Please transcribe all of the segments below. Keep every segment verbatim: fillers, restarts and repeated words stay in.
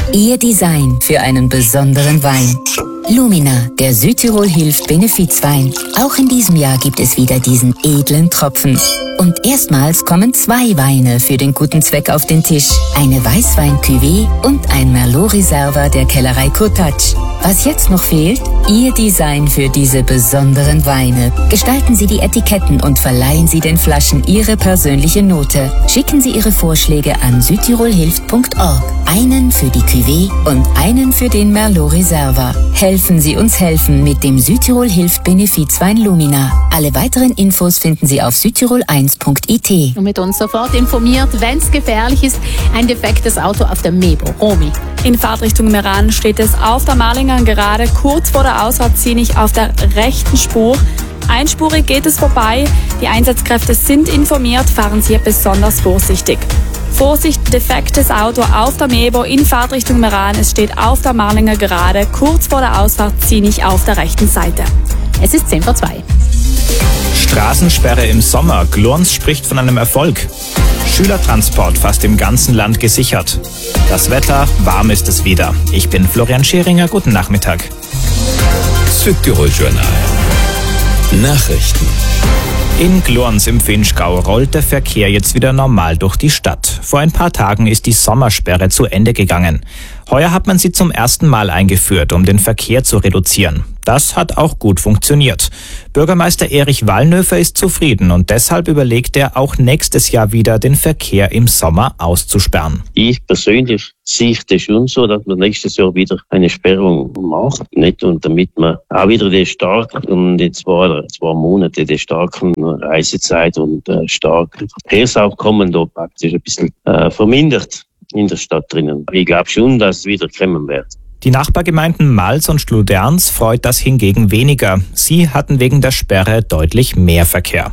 Ihr Design für einen besonderen Wein. Lumina, der Südtirol hilft Benefizwein. Auch in diesem Jahr gibt es wieder diesen edlen Tropfen. Und erstmals kommen zwei Weine für den guten Zweck auf den Tisch. Eine Weißwein-Cuvée und ein Merlot Reserva der Kellerei Kurtatsch. Was jetzt noch fehlt? Ihr Design für diese besonderen Weine. Gestalten Sie die Etiketten und verleihen Sie den Flaschen Ihre persönliche Note. Schicken Sie Ihre Vorschläge an südtirolhilft punkt org. Einen für die Cuvée und einen für den Merlot Reserva. Helfen Sie uns helfen mit dem Südtirol hilft Benefizwein Lumina. Alle weiteren Infos finden Sie auf südtirol eins punkt it. Und mit uns sofort informiert, wenn es gefährlich ist, ein defektes Auto auf der Mebo. Romy. In Fahrtrichtung Meran steht es auf der Marlinger Gerade kurz vor der Ausfahrt Zienich auf der rechten Spur. Einspurig geht es vorbei. Die Einsatzkräfte sind informiert, fahren Sie besonders vorsichtig. Vorsicht, defektes Auto auf der Mebo in Fahrtrichtung Meran. Es steht auf der Marlinger Gerade kurz vor der Ausfahrt Zienich auf der rechten Seite. Es ist zehn vor zwei. Straßensperre im Sommer. Glurns spricht von einem Erfolg. Schülertransport fast im ganzen Land gesichert. Das Wetter, warm ist es wieder. Ich bin Florian Scheringer, guten Nachmittag. Südtirol Journal. Nachrichten. In Glurns im Vinschgau rollt der Verkehr jetzt wieder normal durch die Stadt. Vor ein paar Tagen ist die Sommersperre zu Ende gegangen. Heuer hat man sie zum ersten Mal eingeführt, um den Verkehr zu reduzieren. Das hat auch gut funktioniert. Bürgermeister Erich Wallnöfer ist zufrieden und deshalb überlegt er, auch nächstes Jahr wieder den Verkehr im Sommer auszusperren. Ich persönlich sehe das schon so, dass man nächstes Jahr wieder eine Sperrung macht. Nicht? Und damit man auch wieder die starken, die zwei, zwei Monate, die starken Reisezeit und äh, starke Verkehrsaufkommen da praktisch ein bisschen äh, vermindert in der Stadt drinnen. Ich glaube schon, dass es wieder kommen wird. Die Nachbargemeinden Mals und Schluderns freut das hingegen weniger. Sie hatten wegen der Sperre deutlich mehr Verkehr.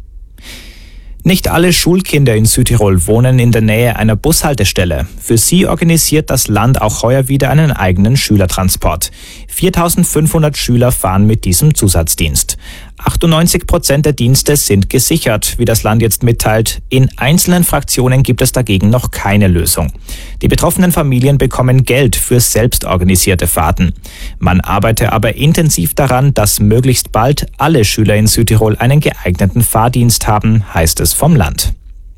Nicht alle Schulkinder in Südtirol wohnen in der Nähe einer Bushaltestelle. Für sie organisiert das Land auch heuer wieder einen eigenen Schülertransport. viertausendfünfhundert Schüler fahren mit diesem Zusatzdienst. achtundneunzig Prozent der Dienste sind gesichert, wie das Land jetzt mitteilt. In einzelnen Fraktionen gibt es dagegen noch keine Lösung. Die betroffenen Familien bekommen Geld für selbstorganisierte Fahrten. Man arbeite aber intensiv daran, dass möglichst bald alle Schüler in Südtirol einen geeigneten Fahrdienst haben, heißt es vom Land.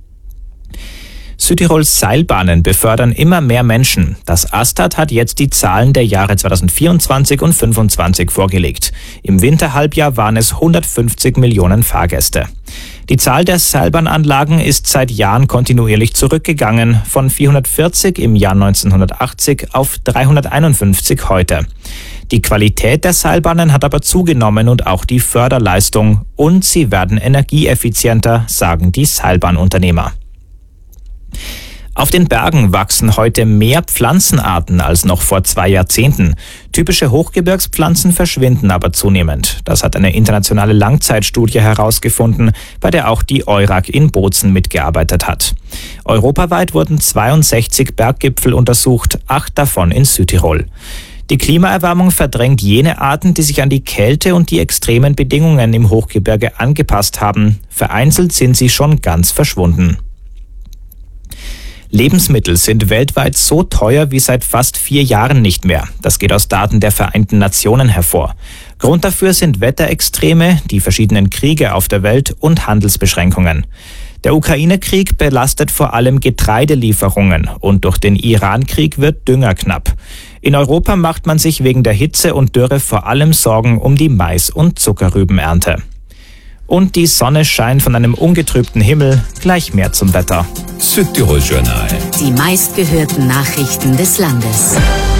Südtirols Seilbahnen befördern immer mehr Menschen. Das Astat hat jetzt die Zahlen der Jahre zweitausendvierundzwanzig und fünfundzwanzig vorgelegt. Im Winterhalbjahr waren es hundertfünfzig Millionen Fahrgäste. Die Zahl der Seilbahnanlagen ist seit Jahren kontinuierlich zurückgegangen, von vierhundertvierzig im Jahr neunzehnhundertachtzig auf dreihunderteinundfünfzig heute. Die Qualität der Seilbahnen hat aber zugenommen und auch die Förderleistung. Und sie werden energieeffizienter, sagen die Seilbahnunternehmer. Auf den Bergen wachsen heute mehr Pflanzenarten als noch vor zwei Jahrzehnten. Typische Hochgebirgspflanzen verschwinden aber zunehmend. Das hat eine internationale Langzeitstudie herausgefunden, bei der auch die EURAG in Bozen mitgearbeitet hat. Europaweit wurden zweiundsechzig Berggipfel untersucht, acht davon in Südtirol. Die Klimaerwärmung verdrängt jene Arten, die sich an die Kälte und die extremen Bedingungen im Hochgebirge angepasst haben. Vereinzelt sind sie schon ganz verschwunden. Lebensmittel sind weltweit so teuer wie seit fast vier Jahren nicht mehr. Das geht aus Daten der Vereinten Nationen hervor. Grund dafür sind Wetterextreme, die verschiedenen Kriege auf der Welt und Handelsbeschränkungen. Der Ukraine-Krieg belastet vor allem Getreidelieferungen und durch den Iran-Krieg wird Dünger knapp. In Europa macht man sich wegen der Hitze und Dürre vor allem Sorgen um die Mais- und Zuckerrübenernte. Und die Sonne scheint von einem ungetrübten Himmel, gleich mehr zum Wetter. Südtirol Journal. Die meistgehörten Nachrichten des Landes.